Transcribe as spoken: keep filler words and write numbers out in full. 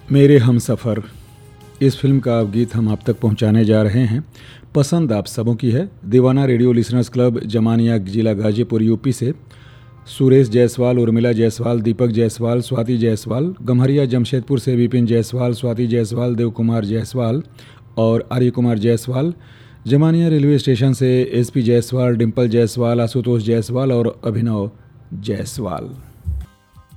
मेरे हमसफ़र, इस फिल्म का गीत हम आप तक पहुंचाने जा रहे हैं। पसंद आप सबों की है। दीवाना रेडियो लिसनर्स क्लब जमानिया जिला गाजीपुर यूपी से सुरेश जायसवाल, उर्मिला जायसवाल, दीपक जायसवाल, स्वाति जायसवाल, गम्हरिया जमशेदपुर से विपिन जायसवाल, स्वाति जायसवाल, देव कुमार जायसवाल और आर्य कुमार जायसवाल, जमानिया रेलवे स्टेशन से एसपी जायसवाल, डिम्पल जायसवाल, आशुतोष जायसवाल और अभिनव जायसवाल।